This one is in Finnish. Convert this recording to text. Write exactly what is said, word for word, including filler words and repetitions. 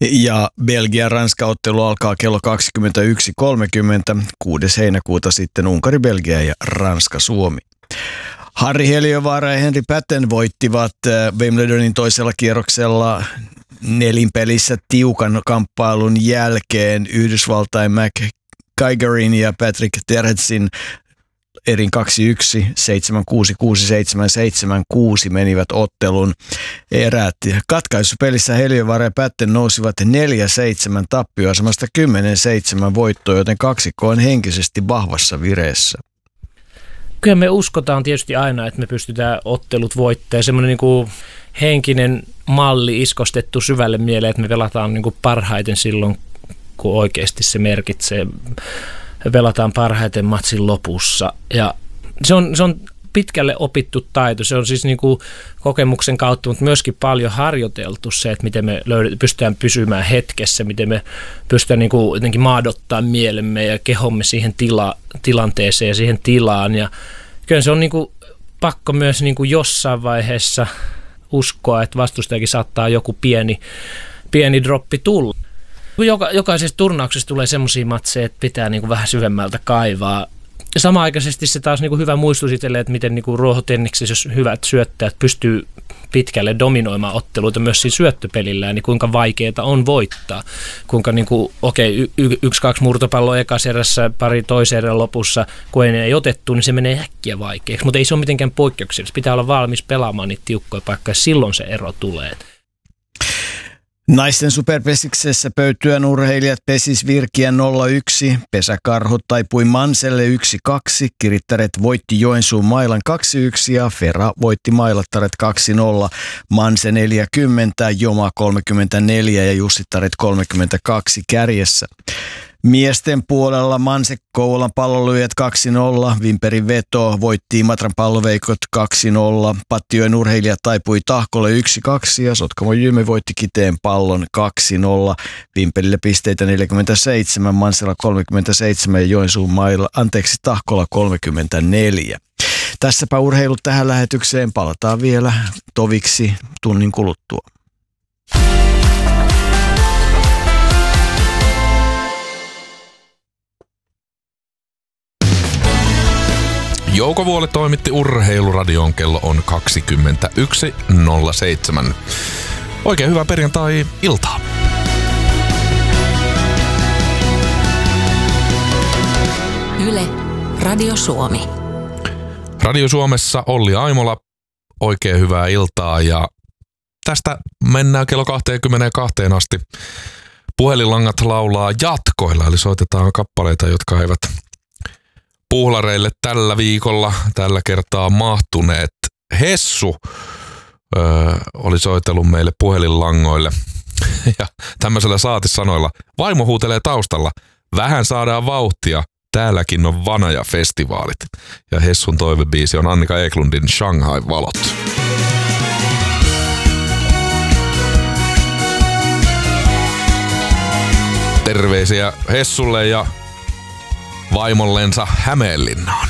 Ja Belgia-Ranska-ottelu alkaa kello kaksikymmentäyksi kolmekymmentä. kuudes heinäkuuta sitten Unkari-Belgia ja Ranska-Suomi. Harri Heliövaara ja Henri Patten voittivat Wimbledonin toisella kierroksella nelinpelissä tiukan kamppailun jälkeen Yhdysvaltain McGigerin ja Patrick Terhetsin erin kaksi yksi, seitsemän kuusi, kuusi seitsemän, seitsemän kuusi menivät ottelun erät. Katkaisupelissä Heliövaara ja Patten nousivat neljä seitsemän tappioasemasta kymmenen seitsemän voittoon, joten kaksikko on henkisesti vahvassa vireessä. Kyllä me uskotaan tietysti aina, että me pystytään ottelut voittamaan. Semmoinen niin kuin henkinen malli iskostettu syvälle mieleen, että me pelataan niin kuin parhaiten silloin, kun oikeasti se merkitsee. Me pelataan parhaiten matsin lopussa. Ja se on, se on pitkälle opittu taito. Se on siis niin kuin kokemuksen kautta, mutta myöskin paljon harjoiteltu se, että miten me löydetään, pystytään pysymään hetkessä, miten me pystytään niin kuin jotenkin maadottaa mielemme ja kehomme siihen tila, tilanteeseen ja siihen tilaan. Ja kyllä se on niin kuin pakko myös niin kuin jossain vaiheessa uskoa, että vastustajakin saattaa joku pieni, pieni droppi tulla. Joka, jokaisessa turnauksessa tulee semmoisia matseja, että pitää niin kuin vähän syvemmältä kaivaa. Samaaikaisesti se taas niin kuin hyvä muistutus itselle, että miten niin kuin ruohotenniksessä, jos hyvät syöttäjät pystyy pitkälle dominoimaan otteluita myös siinä syöttöpelillään, niin kuinka vaikeaa on voittaa. Kuinka niin kuin, okei, y- y- yksi, kaksi murtopalloa ekassa erässä, pari toisen erän lopussa, kun ei, ei otettu, niin se menee äkkiä vaikeaksi. Mutta ei se ole mitenkään poikkeuksellista. Pitää olla valmis pelaamaan niitä tiukkoja paikkoja, ja silloin se ero tulee. Naisten superpesiksessä pöytyän urheilijat pesis Virkiä nolla yksi, Pesäkarhut taipui Manselle yksi kaksi, Kirittäret voitti Joensuun Mailan kaksi yksi ja Fera voitti Mailattaret kaksi nolla, Manse neljäkymmentä, Joma kolmekymmentäneljä ja Jussittaret kolmekymmentäkaksi kärjessä. Miesten puolella Manse Kouvolan Pallonlyöjät kaksi nolla, Vimperin veto voitti Imatran Palloveikot kaksi nolla, Pattijoen urheilijat taipui Tahkolle yksi kaksi ja Sotkamo Jyme voitti Kiteen Pallon kaksi nolla, Vimperille pisteitä neljäkymmentäseitsemän, Mansella kolmekymmentäseitsemän ja Joensuun Mailla, anteeksi Tahkolla kolmekymmentäneljä. Tässäpä urheilut tähän lähetykseen, palataan vielä toviksi tunnin kuluttua. Jouko Vuoli toimitti Urheiluradioon, kello on kaksikymmentäyksi nolla seitsemän. Oikein hyvää perjantai-iltaa. Yle, Radio Suomi. Radio Suomessa Olli Aimola, oikein hyvää iltaa ja tästä mennään kello kaksikymmentäkaksi asti. Puhelinlangat laulaa jatkoilla, eli soitetaan kappaleita, jotka eivät puhlareille tällä viikolla tällä kertaa mahtuneet. Hessu öö, oli soitellut meille puhelinlangoille ja tämmöisellä saatisanoilla. Vaimo huutelee taustalla. Vähän saadaan vauhtia. Täälläkin on Vanaja-festivaalit. Ja Hessun toivebiisi on Annika Eklundin Shanghai-valot. Terveisiä Hessulle ja vaimollensa Hämeenlinnaan.